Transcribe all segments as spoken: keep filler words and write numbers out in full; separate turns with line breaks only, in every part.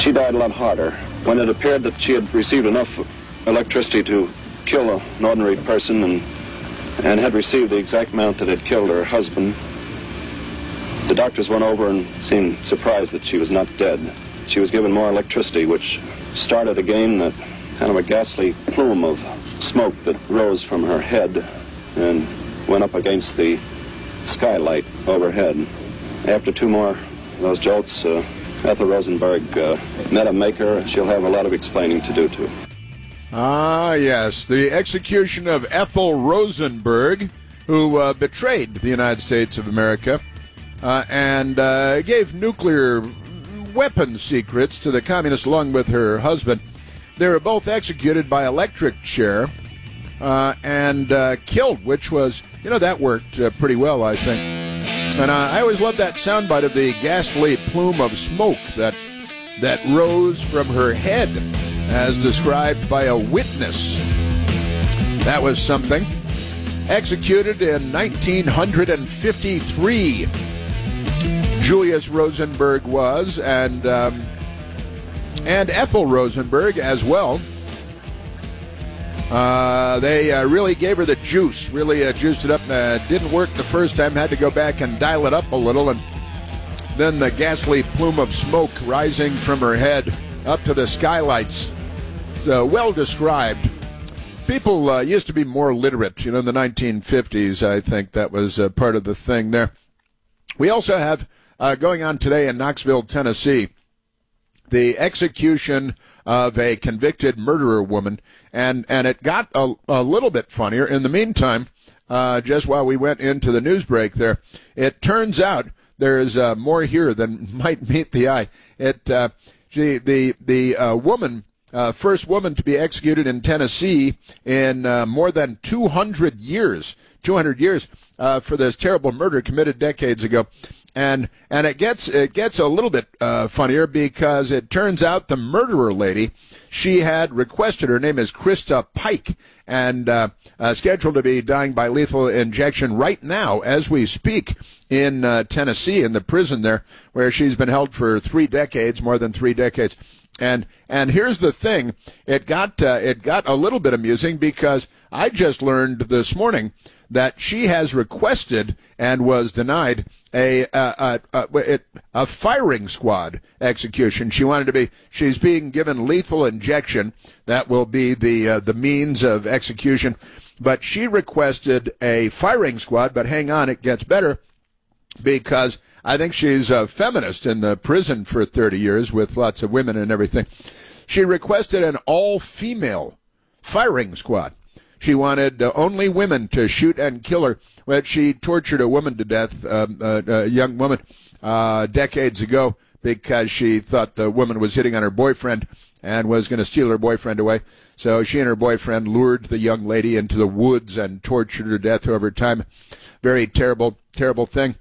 she died a lot harder. When it appeared that she had received enough electricity to kill an ordinary person and, and had received the exact amount that had killed her husband, the doctors went over and seemed surprised that she was not dead. She was given more electricity, which started again that kind of a ghastly plume of smoke that rose from her head and went up against the skylight overhead. After two more of those jolts, uh, Ethel Rosenberg uh, met a maker. She'll have a lot of explaining to do, too.
Ah, yes, the execution of Ethel Rosenberg, who uh, betrayed the United States of America uh, and uh, gave nuclear weapon secrets to the communists along with her husband. They were both executed by electric chair uh, and uh, killed, which was, you know, that worked uh, pretty well, I think. And uh, I always loved that soundbite of the ghastly plume of smoke that that rose from her head, as described by a witness. That was something. Executed in nineteen fifty-three, Julius Rosenberg was, and um, and Ethel Rosenberg as well. Uh, they uh, really gave her the juice, really uh, juiced it up. Uh, didn't work the first time, had to go back and dial it up a little, and then the ghastly plume of smoke rising from her head up to the skylights. So well described. People uh, used to be more literate, you know, in the nineteen fifties. I think that was uh, part of the thing there. We also have uh, going on today in Knoxville, Tennessee, the execution of a convicted murderer woman, and, and it got a, a little bit funnier. In the meantime, uh, just while we went into the news break there, it turns out there's uh, more here than might meet the eye. It uh, she, the the uh, woman, uh, first woman to be executed in Tennessee in uh, more than two hundred years, two hundred years uh, for this terrible murder committed decades ago. And and it gets it gets a little bit uh, funnier because it turns out the murderer lady, she had requested, her name is Krista Pike, and uh, uh, scheduled to be dying by lethal injection right now as we speak in uh, Tennessee, in the prison there, where she's been held for three decades, more than three decades. And and here's the thing, it got uh, it got a little bit amusing because I just learned this morning that she has requested and was denied a a, a, a a firing squad execution. She wanted to be. She's being given lethal injection. That will be the uh, the means of execution. But she requested a firing squad. But hang on, it gets better, because I think she's a feminist in the prison for thirty years with lots of women and everything. She requested an all-female firing squad. She wanted uh, only women to shoot and kill her. Well, she tortured a woman to death, um, uh, a young woman, uh, decades ago, because she thought the woman was hitting on her boyfriend and was going to steal her boyfriend away. So she and her boyfriend lured the young lady into the woods and tortured her to death over time. Very terrible, terrible thing.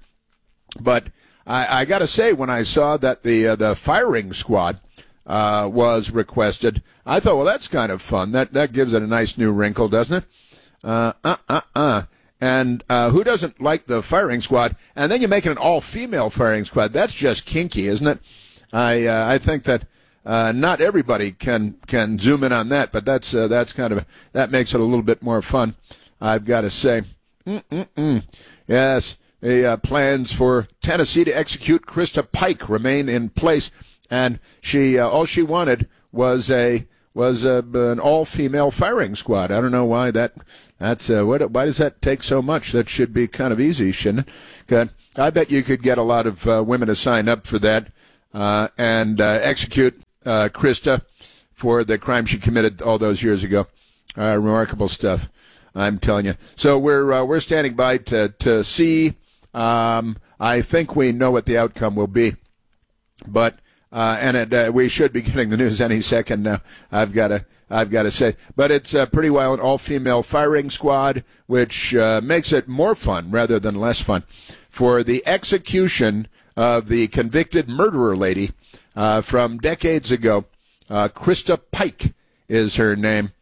But I, I got to say, when I saw that the uh, the firing squad uh, was requested, I thought, well, that's kind of fun. That that gives it a nice new wrinkle, doesn't it? Uh, uh, uh, uh. And uh, who doesn't like the firing squad? And then you make it an all-female firing squad. That's just kinky, isn't it? I uh, I think that uh, not everybody can can zoom in on that, but that's uh, that's kind of a, that makes it a little bit more fun, I've got to say. Mm-mm-mm. Yes. The uh, plans for Tennessee to execute Krista Pike remain in place, and she uh, all she wanted was a was a, an all-female firing squad. I don't know why that that's uh, what why does that take so much? That should be kind of easy, shouldn't it? Good. I bet you could get a lot of uh, women to sign up for that uh, and uh, execute uh, Krista for the crime she committed all those years ago. Uh, remarkable stuff, I'm telling you. So we're uh, we're standing by to to see. Um, I think we know what the outcome will be, but uh, and it, uh, we should be getting the news any second now. I've got to, I've got to say, but it's a pretty wild all-female firing squad, which uh, makes it more fun rather than less fun for the execution of the convicted murderer lady uh, from decades ago. Uh, Krista Pike is her name.